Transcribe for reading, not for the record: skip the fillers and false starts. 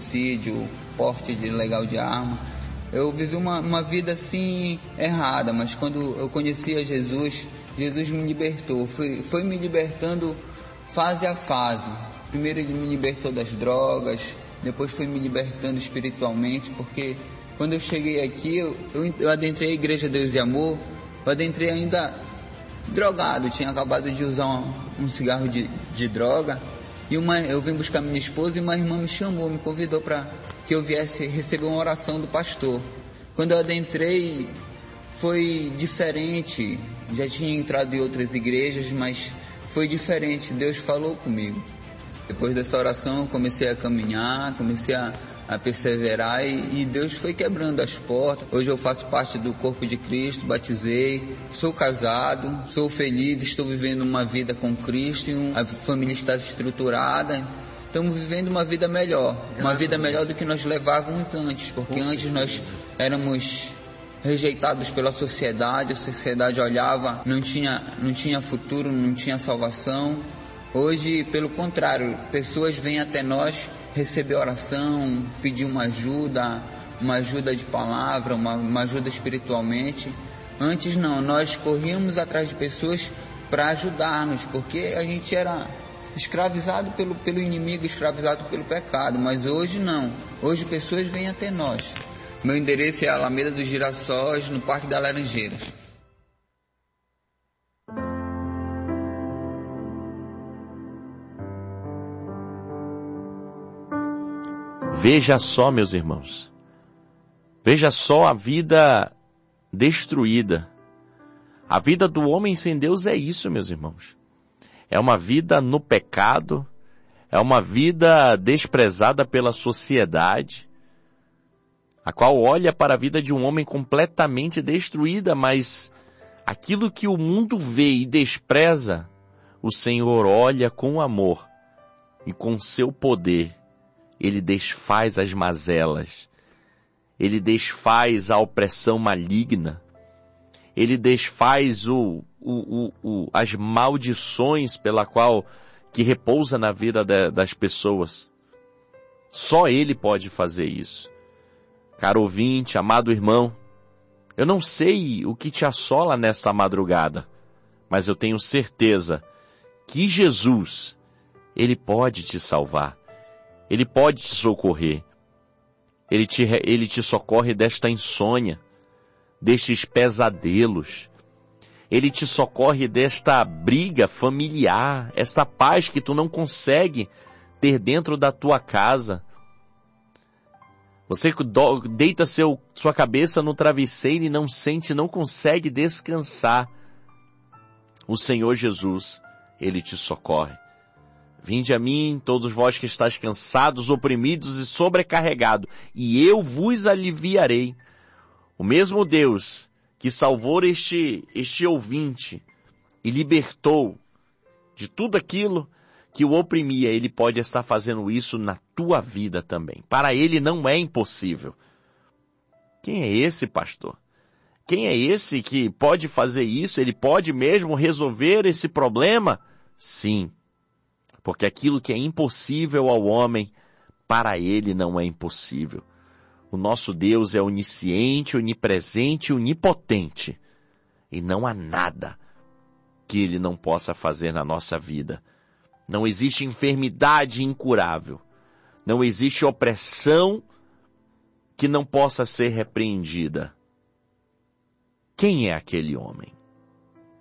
homicídio, porte ilegal de arma. Eu vivi uma vida assim errada, mas quando eu conheci a Jesus, Jesus me libertou, foi me libertando fase a fase. Primeiro ele me libertou das drogas, depois foi me libertando espiritualmente, porque quando eu cheguei aqui, eu adentrei a Igreja Deus e Amor, eu adentrei ainda drogado, tinha acabado de usar um cigarro de droga, e eu vim buscar minha esposa e uma irmã me chamou, me convidou para que eu viesse receber uma oração do pastor. Quando eu adentrei, foi diferente, já tinha entrado em outras igrejas, mas foi diferente, Deus falou comigo. Depois dessa oração eu comecei a caminhar, comecei a perseverar e Deus foi quebrando as portas. Hoje eu faço parte do corpo de Cristo, batizei, sou casado, sou feliz, estou vivendo uma vida com Cristo, a família está estruturada. Estamos vivendo uma vida melhor, uma vida melhor do que nós levávamos antes, porque antes nós éramos rejeitados pela sociedade, a sociedade olhava, não tinha futuro, não tinha salvação. Hoje, pelo contrário, pessoas vêm até nós receber oração, pedir uma ajuda de palavra, uma ajuda espiritualmente. Antes não, nós corríamos atrás de pessoas para ajudar-nos, porque a gente era escravizado pelo inimigo, escravizado pelo pecado, mas hoje não. Hoje pessoas vêm até nós. Meu endereço é Alameda dos Girassóis, no Parque das Laranjeiras. Veja só, meus irmãos, veja só a vida destruída. A vida do homem sem Deus é isso, meus irmãos. É uma vida no pecado, é uma vida desprezada pela sociedade, a qual olha para a vida de um homem completamente destruída, mas aquilo que o mundo vê e despreza, o Senhor olha com amor e com seu poder. Ele desfaz as mazelas, ele desfaz a opressão maligna, ele desfaz as maldições pela qual que repousa na vida das pessoas. Só ele pode fazer isso. Caro ouvinte, amado irmão, eu não sei o que te assola nesta madrugada, mas eu tenho certeza que Jesus, ele pode te salvar. Ele pode te socorrer. Ele te socorre desta insônia, destes pesadelos. Ele te socorre desta briga familiar, esta paz que tu não consegue ter dentro da tua casa. Você deita sua cabeça no travesseiro e não consegue descansar. O Senhor Jesus, ele te socorre. Vinde a mim, todos vós que estáis cansados, oprimidos e sobrecarregados, e eu vos aliviarei. O mesmo Deus que salvou este ouvinte e libertou de tudo aquilo que o oprimia, ele pode estar fazendo isso na tua vida também. Para ele não é impossível. Quem é esse pastor? Quem é esse que pode fazer isso? Ele pode mesmo resolver esse problema? Sim. Porque aquilo que é impossível ao homem, para ele não é impossível. O nosso Deus é onisciente, onipresente, onipotente. E não há nada que ele não possa fazer na nossa vida. Não existe enfermidade incurável. Não existe opressão que não possa ser repreendida. Quem é aquele homem?